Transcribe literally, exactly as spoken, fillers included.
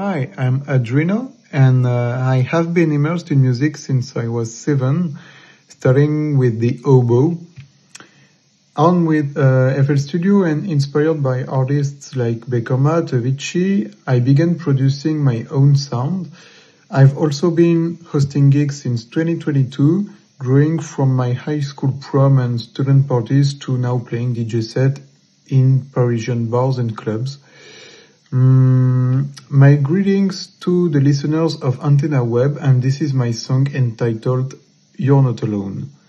Hi, I'm Adrino, and uh, I have been immersed in music since I was seven, starting with the oboe. On with uh, F L Studio and inspired by artists like Baker Matt, Avicii, I began producing my own sound. I've also been hosting gigs since twenty twenty-two, growing from my high school prom and student parties to now playing D J set in Parisian bars and clubs. Mm, my greetings to the listeners of Antenna Web, and this is my song entitled You're Not Alone.